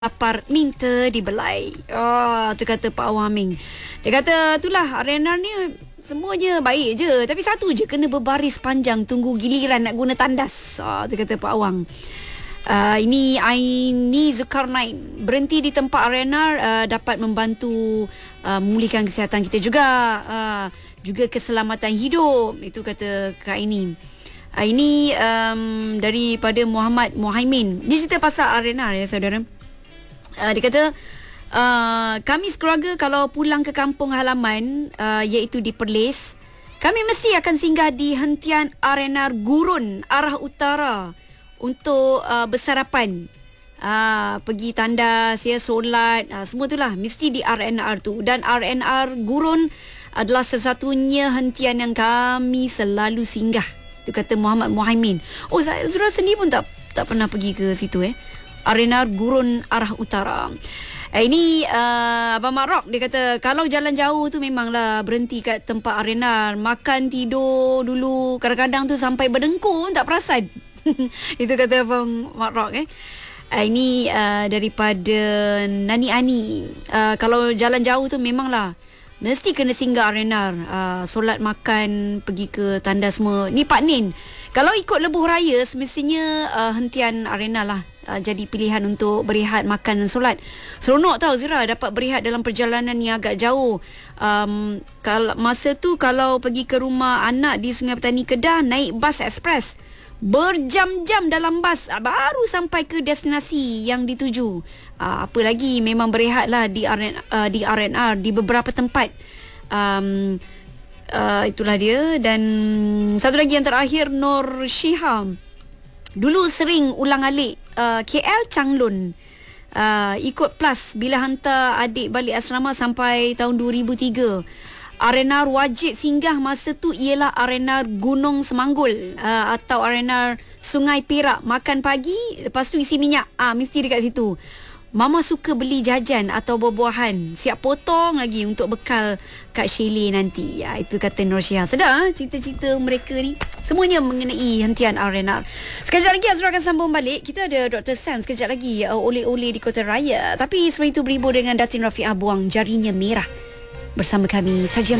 Lapar minta dibelai. Tu kata Pak Awang Amin. Dia kata itulah RNR ni semuanya baik je, tapi satu je kena berbaris panjang tunggu giliran nak guna tandas. Tu kata Pak Awang. Ini Aini Zulkarnain, berhenti di tempat RNR dapat membantu memulihkan kesihatan kita juga, juga keselamatan hidup. Itu kata Kak Aini. Ini daripada Muhammad Muhaimin. Dia cerita pasal RNR ya saudara. Dia kata kami sekeluarga kalau pulang ke kampung halaman iaitu di Perlis, kami mesti akan singgah di hentian RNR Gurun arah utara untuk bersarapan, pergi tandas ya, solat, semua itulah mesti di RNR tu. Dan RNR Gurun adalah satu-satunya hentian yang kami selalu singgah. Itu kata Muhammad Muhaimin. Saya sendiri pun tak pernah pergi ke situ RNR Gurun arah utara. Ini Abang Mak Rock, dia kata kalau jalan jauh tu memanglah berhenti kat tempat RNR, makan tidur dulu, kadang-kadang tu sampai berdengkur pun tak perasan. Itu kata Abang Mak Rock. Ini daripada Nani Ani. Kalau jalan jauh tu memanglah mesti kena singgah RNR, solat, makan, pergi ke tandas semua. Ni Pak Nin, kalau ikut lebuh raya semestinya hentian RNR lah jadi pilihan untuk berehat, makan dan solat. Seronok tau Zira dapat berehat dalam perjalanan yang agak jauh. Kalau masa tu kalau pergi ke rumah anak di Sungai Petani Kedah, naik bas ekspres, berjam-jam dalam bas baru sampai ke destinasi yang dituju. Apa lagi, memang berehatlah di RNR di beberapa tempat. Itulah dia. Dan satu lagi yang terakhir, Nur Syiham, dulu sering ulang-alik KL Changlun, ikut plus bila hantar adik balik asrama sampai tahun 2003. RNR wajib singgah masa tu ialah RNR Gunung Semanggul, atau RNR Sungai Perak. Makan pagi, lepas tu isi minyak, mesti dekat situ. Mama suka beli jajan atau buah-buahan, siap potong lagi untuk bekal Kak Shirley nanti. Itu kata Nur Syihah. Sedar cerita-cerita mereka ni semuanya mengenai hentian RNR. Sekejap lagi Azra akan sambung balik. Kita ada Dr. Sam sekejap lagi, oleh-oleh di Kota Raya. Tapi sebelum itu berhibur dengan Datin Rafiqah Buang Jarinya Merah bersama kami saja.